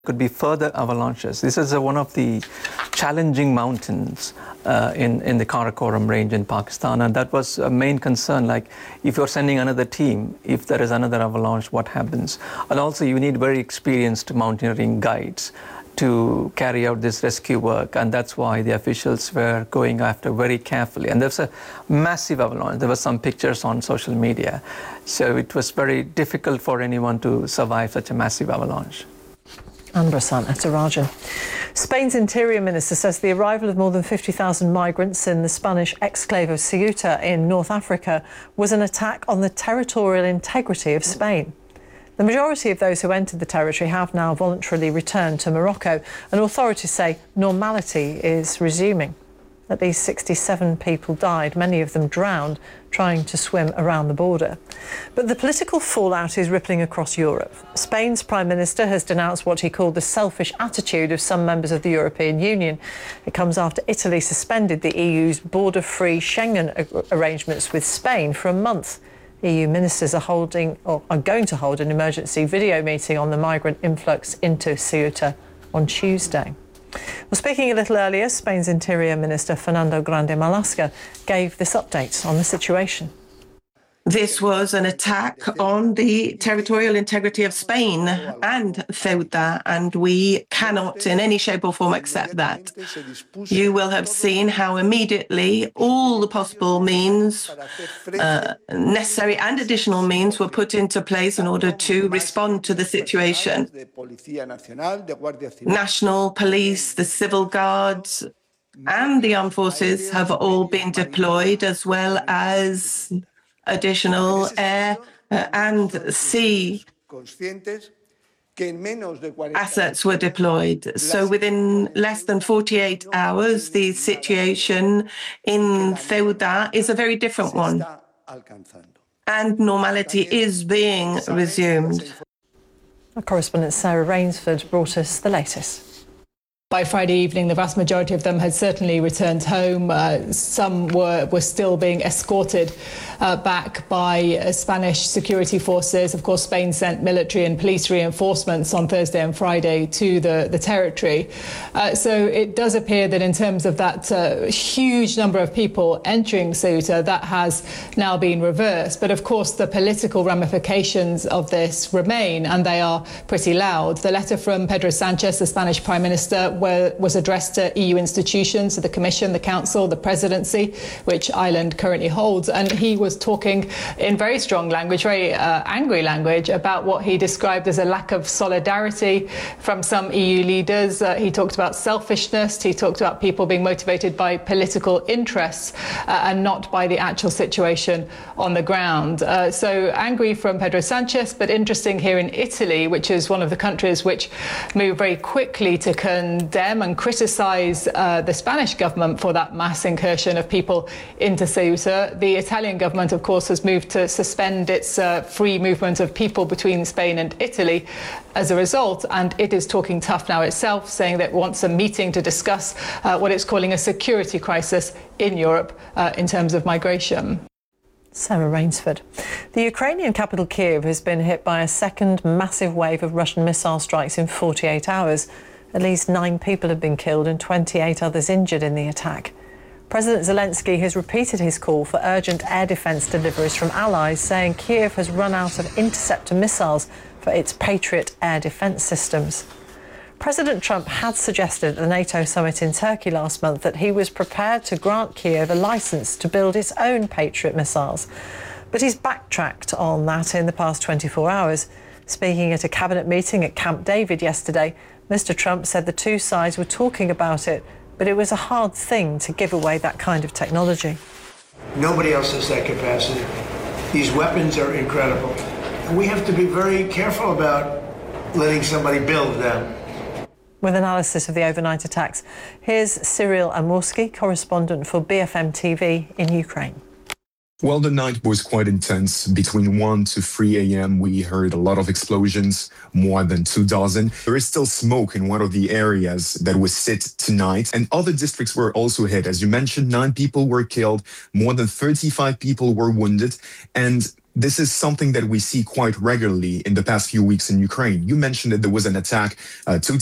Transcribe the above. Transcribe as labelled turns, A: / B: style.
A: Could be further avalanches. This is one of the challenging mountains in the Karakoram range in Pakistan, and that was a main concern. Like, if you're sending another team, if there is another avalanche, what happens? And also, you need very experienced mountaineering guides to carry out this rescue work, and that's why the officials were going after very carefully. And there's a massive avalanche. There were some pictures on social media, so it was very difficult for anyone to survive such a massive avalanche.
B: Ambrasan Ethirajan. Spain's Interior Minister says the arrival of more than 50,000 migrants in the Spanish exclave of Ceuta in North Africa was an attack on the territorial integrity of Spain. The majority of those who entered the territory have now voluntarily returned to Morocco, and authorities say normality is resuming. At least 67 people died, many of them drowned, trying to swim around the border. But the political fallout is rippling across Europe. Spain's Prime Minister has denounced what he called the selfish attitude of some members of the European Union. It comes after Italy suspended the EU's border-free Schengen arrangements with Spain for a month. EU ministers are going to hold an emergency video meeting on the migrant influx into Ceuta on Tuesday. Well, speaking a little earlier, Spain's Interior Minister Fernando Grande Marlaska gave this update on the situation.
C: This was an attack on the territorial integrity of Spain and Ceuta, and we cannot in any shape or form accept that. You will have seen how immediately all the possible means, necessary and additional means, were put into place in order to respond to the situation. National police, the civil guards, and the armed forces have all been deployed, as well as additional air and sea assets were deployed. So within less than 48 hours, the situation in Ceuta is a very different one, and normality is being resumed.
B: Our correspondent Sarah Rainsford brought us the latest.
D: By Friday evening, the vast majority of them had certainly returned home. Some were still being escorted back by Spanish security forces. Of course, Spain sent military and police reinforcements on Thursday and Friday to the territory. So it does appear that in terms of that huge number of people entering Ceuta, that has now been reversed. But of course, the political ramifications of this remain, and they are pretty loud. The letter from Pedro Sanchez, the Spanish Prime Minister, was addressed to EU institutions, to the Commission, the Council, the Presidency, which Ireland currently holds. And he was talking in very strong language, very angry language, about what he described as a lack of solidarity from some EU leaders. He talked about selfishness. He talked about people being motivated by political interests and not by the actual situation on the ground. So angry from Pedro Sanchez, but interesting here in Italy, which is one of the countries which moved very quickly to condemn and criticize the Spanish government for that mass incursion of people into Ceuta. The Italian government, of course, has moved to suspend its free movement of people between Spain and Italy as a result, and it is talking tough now itself, saying that it wants a meeting to discuss what it's calling a security crisis in Europe in terms of migration.
B: Sarah Rainsford. The Ukrainian capital Kyiv has been hit by a second massive wave of Russian missile strikes in 48 hours. At least 9 people have been killed and 28 others injured in the attack. President Zelensky has repeated his call for urgent air defence deliveries from allies, saying Kyiv has run out of interceptor missiles for its Patriot air defence systems. President Trump had suggested at the NATO summit in Turkey last month that he was prepared to grant Kyiv a licence to build its own Patriot missiles. But he's backtracked on that in the past 24 hours. Speaking at a cabinet meeting at Camp David yesterday, Mr. Trump said the two sides were talking about it, but it was a hard thing to give away that kind of technology.
E: Nobody else has that capacity. These weapons are incredible. And we have to be very careful about letting somebody build them.
B: With analysis of the overnight attacks, here's Cyril Amorsky, correspondent for BFM TV in Ukraine.
F: Well, the night was quite intense. Between 1 to 3 a.m., we heard a lot of explosions, more than 24. There is still smoke in one of the areas that was hit tonight, and other districts were also hit. As you mentioned, 9 people were killed, more than 35 people were wounded, and This is something that we see quite regularly in the past few weeks in Ukraine. You mentioned that there was an attack 2